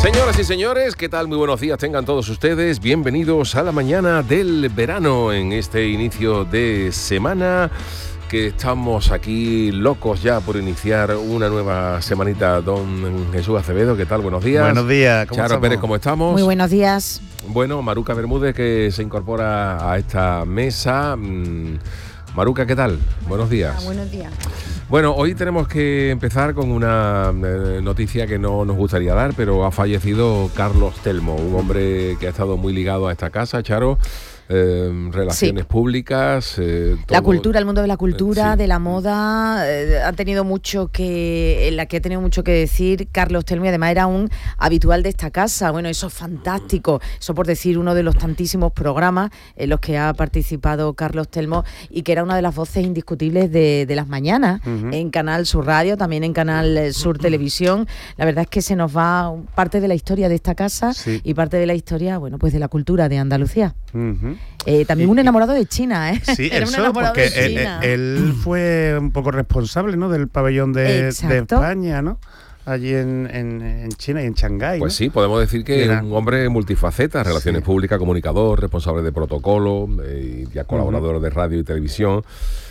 Señoras y señores, ¿qué tal? Muy buenos días tengan todos ustedes. Bienvenidos a la mañana del verano en este inicio de semana, que estamos aquí locos ya por iniciar una nueva semanita. Don Jesús Acevedo, ¿qué tal? Buenos días. Buenos días. ¿Cómo Charo Pérez, ¿cómo estamos? Muy buenos días. Bueno, Maruca Bermúdez, que se incorpora a esta mesa. Maruca, ¿qué tal? Buenos días. Buenos días. Bueno, hoy tenemos que empezar con una noticia que no nos gustaría dar, pero ha fallecido Carlos Telmo, un hombre que ha estado muy ligado a esta casa, Charo. Relaciones públicas, la cultura, el mundo de la cultura, sí, de la moda, ha tenido mucho que decir Carlos Telmo, y además era un habitual de esta casa. Bueno, eso es fantástico, eso por decir uno de los tantísimos programas en los que ha participado Carlos Telmo, y que era una de las voces indiscutibles de las mañanas, en Canal Sur Radio, también en Canal Sur Televisión. La verdad es que se nos va parte de la historia de esta casa, y parte de la historia, bueno, pues de la cultura de Andalucía. También un enamorado de China, ¿eh? Sí, era un enamorado de China. Él fue un poco responsable, ¿no?, del pabellón de España, ¿no?, allí en China y en Shanghái. Pues sí, podemos decir que era un hombre multifaceta, relaciones públicas, comunicador, responsable de protocolo, y ya colaborador de radio y televisión.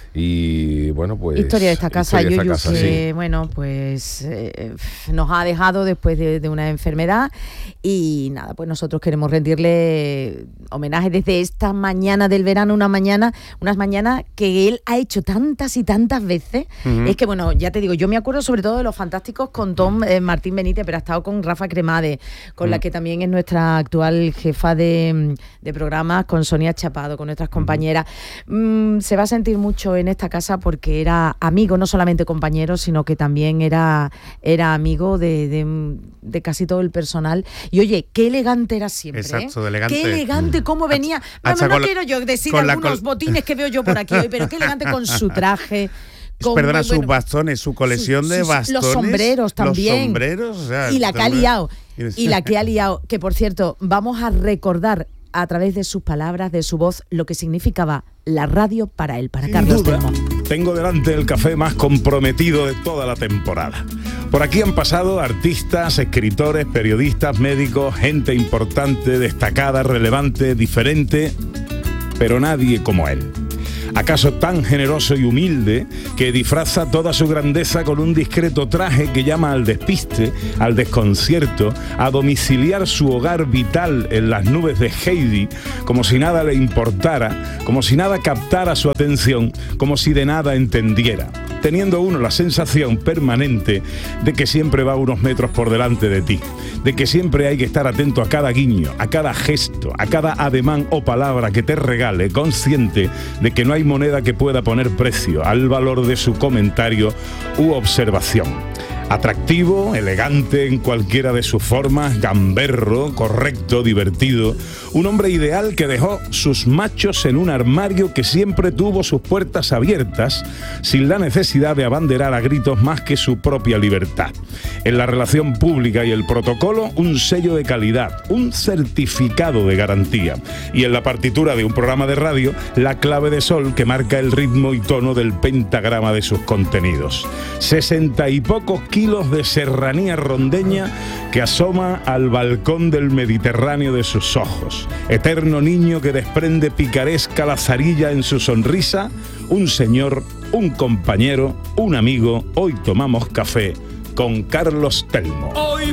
Y bueno, pues historia de esta casa, Yuyu, que sí. Bueno, pues nos ha dejado después de una enfermedad, y nada, pues nosotros queremos rendirle homenaje desde esta mañana del verano, unas mañanas que él ha hecho tantas y tantas veces. Es que bueno, ya te digo, yo me acuerdo sobre todo de los fantásticos con Tom Martín Benítez, pero ha estado con Rafa Cremade, con la que también es nuestra actual jefa de programas, con Sonia Chapado, con nuestras compañeras. Se va a sentir mucho en esta casa porque era amigo, no solamente compañero, sino que también era amigo de casi todo el personal. Y oye, qué elegante era siempre. Exacto, elegante. Qué elegante, cómo venía. No quiero yo decir algunos botines que veo yo por aquí hoy, pero qué elegante con su traje. Perdona, sus bastones, su colección de bastones. Los sombreros también. Los sombreros, o sea, y la que ha liado. Y la que ha liado, que por cierto, vamos a recordar a través de sus palabras, de su voz, lo que significaba la radio para él, para Carlos Telmo. Tengo delante el café más comprometido de toda la temporada. Por aquí han pasado artistas, escritores, periodistas, médicos, gente importante, destacada, relevante, diferente, pero nadie como él. ¿Acaso tan generoso y humilde que disfraza toda su grandeza con un discreto traje que llama al despiste, al desconcierto, a domiciliar su hogar vital en las nubes de Heidi, como si nada le importara, como si nada captara su atención, como si de nada entendiera, teniendo uno la sensación permanente de que siempre va unos metros por delante de ti, de que siempre hay que estar atento a cada guiño, a cada gesto, a cada ademán o palabra que te regale, consciente de que no hay moneda que pueda poner precio al valor de su comentario u observación. Atractivo, elegante en cualquiera de sus formas, gamberro, correcto, divertido. Un hombre ideal que dejó sus machos en un armario que siempre tuvo sus puertas abiertas, sin la necesidad de abanderar a gritos más que su propia libertad. En la relación pública y el protocolo, un sello de calidad, un certificado de garantía. Y en la partitura de un programa de radio, la clave de sol que marca el ritmo y tono del pentagrama de sus contenidos. 60 y pocos kilos de serranía rondeña que asoma al balcón del Mediterráneo de sus ojos. Eterno niño que desprende picaresca lazarilla en su sonrisa. Un señor, un compañero, un amigo. Hoy tomamos café con Carlos Telmo.